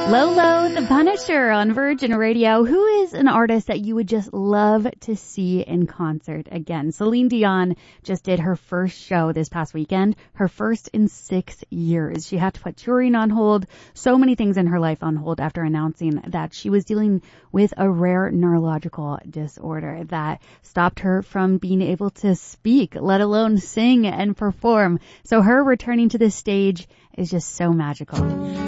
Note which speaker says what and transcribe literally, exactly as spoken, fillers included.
Speaker 1: Lolo the Punisher on Virgin Radio. Who is an artist that you would just love to see in concert again? Celine Dion just did her first show this past weekend, her first in six years. She had to put touring on hold, so many things in her life on hold after announcing that she was dealing with a rare neurological disorder that stopped her from being able to speak, let alone sing and perform. So her returning to the stage is just so magical.